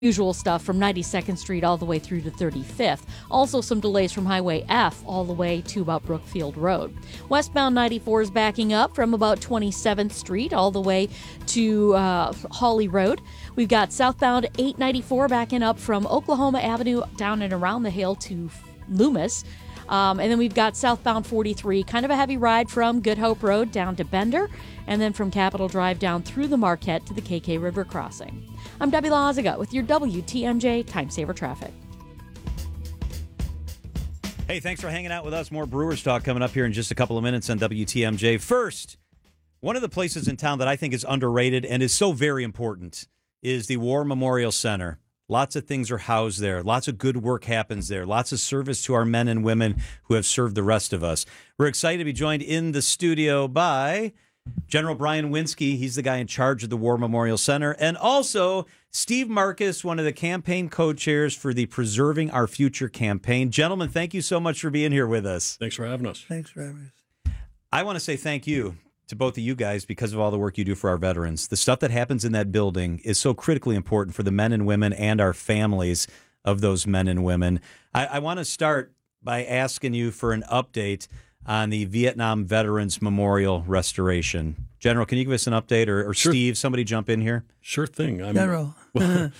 Usual stuff from 92nd Street all the way through to 35th. Also some delays from Highway F all the way to about Brookfield Road. Westbound 94 is backing up from about 27th Street all the way to Hawley Road. We've got southbound 894 backing up from Oklahoma Avenue down and around the hill to Loomis. And then we've got southbound 43, kind of a heavy ride from Good Hope Road down to Bender, and then from Capitol Drive down through the Marquette to the KK River crossing. I'm Debbie Lazaga with your WTMJ Time Saver Traffic. Hey, thanks for hanging out with us. More Brewers talk coming up here in just a couple of minutes on WTMJ. First, one of the places in town that I think is underrated and is so very important is the War Memorial Center. Lots of things are housed there. Lots of good work happens there. Lots of service to our men and women who have served the rest of us. We're excited to be joined in the studio by General Brian Winsky. He's the guy in charge of the War Memorial Center. And also Steve Marcus, one of the campaign co-chairs for the Preserving Our Future campaign. Gentlemen, thank you so much for being here with us. Thanks for having us. Thanks for having us. I want to say thank you to both of you guys because of all the work you do for our veterans. The stuff that happens in that building is so critically important for the men and women and our families of those men and women. I want to start by asking you for an update on the Vietnam Veterans Memorial restoration. General, can you give us an update, or Sure. Steve, somebody jump in here? Sure thing. General. Well,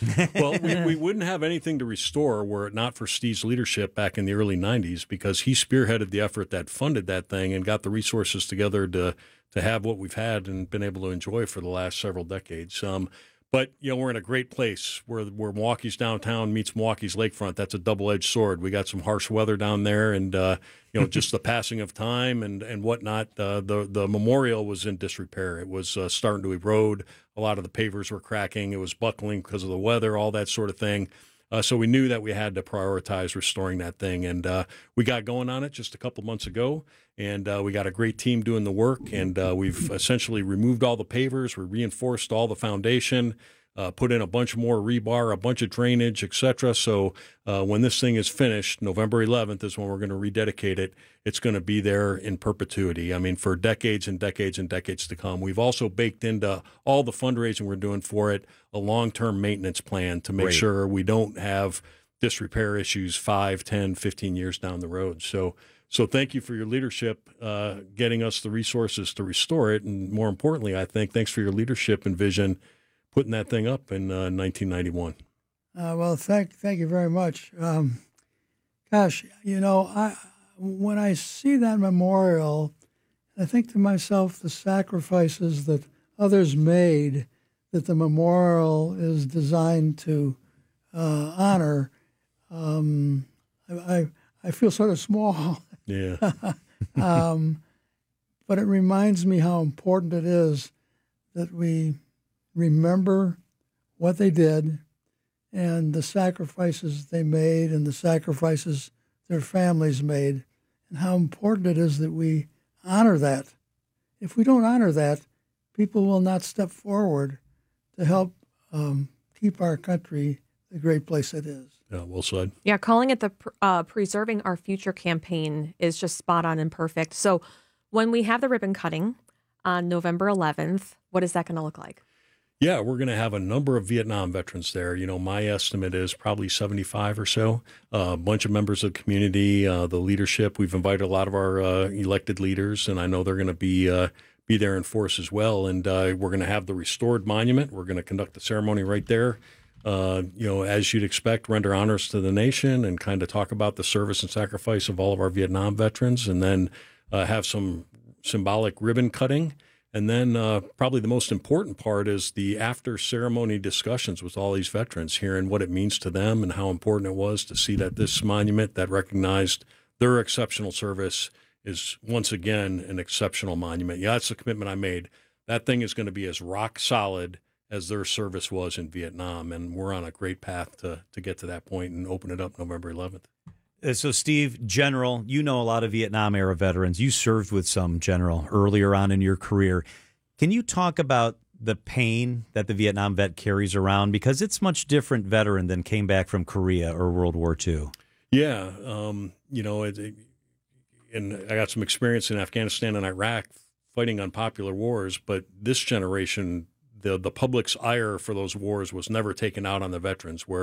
we wouldn't have anything to restore were it not for Steve's leadership back in the early 90s, because he spearheaded the effort that funded that thing and got the resources together to have what we've had and been able to enjoy for the last several decades. But, we're in a great place where Milwaukee's downtown meets Milwaukee's lakefront. That's a double-edged sword. We got some harsh weather down there and, just the passing of time and whatnot. The memorial was in disrepair. It was starting to erode. A lot of the pavers were cracking. It was buckling because of the weather, all that sort of thing. So we knew that we had to prioritize restoring that thing. And we got going on it just a couple months ago. And we got a great team doing the work. And we've essentially removed all the pavers. We reinforced all the foundation, put in a bunch more rebar, a bunch of drainage, et cetera. So when this thing is finished, November 11th is when we're going to rededicate it. It's going to be there in perpetuity. I mean, for decades and decades and decades to come. We've also baked into all the fundraising we're doing for it a long-term maintenance plan to make sure we don't have disrepair issues 5, 10, 15 years down the road. So thank you for your leadership, getting us the resources to restore it. And more importantly, I think, thanks for your leadership and vision putting that thing up in 1991. Well, thank you very much. When I see that memorial, I think to myself the sacrifices that others made that the memorial is designed to honor. I feel sort of small. Yeah. But it reminds me how important it is that we remember what they did and the sacrifices they made and the sacrifices their families made, and how important it is that we honor that. If we don't honor that, people will not step forward to help keep our country the great place it is. Yeah, well said. Yeah, calling it the Preserving Our Future campaign is just spot on and perfect. So when we have the ribbon cutting on November 11th, what is that going to look like? Yeah, we're going to have a number of Vietnam veterans there. My estimate is probably 75 or so. A bunch of members of the community, the leadership. We've invited a lot of our elected leaders, and I know they're going to be there in force as well. And we're going to have the restored monument. We're going to conduct the ceremony right there. As you'd expect, render honors to the nation and kind of talk about the service and sacrifice of all of our Vietnam veterans, and then have some symbolic ribbon cutting. And then probably the most important part is the after-ceremony discussions with all these veterans, hearing what it means to them and how important it was to see that this monument that recognized their exceptional service is once again an exceptional monument. Yeah, that's the commitment I made. That thing is going to be as rock solid as their service was in Vietnam, and we're on a great path to get to that point and open it up November 11th. So, Steve, General, you know a lot of Vietnam-era veterans. You served with some, General, earlier on in your career. Can you talk about the pain that the Vietnam vet carries around? Because it's much different veteran than came back from Korea or World War II. Yeah. And I got some experience in Afghanistan and Iraq fighting unpopular wars, but this generation the public's ire for those wars was never taken out on the veterans, where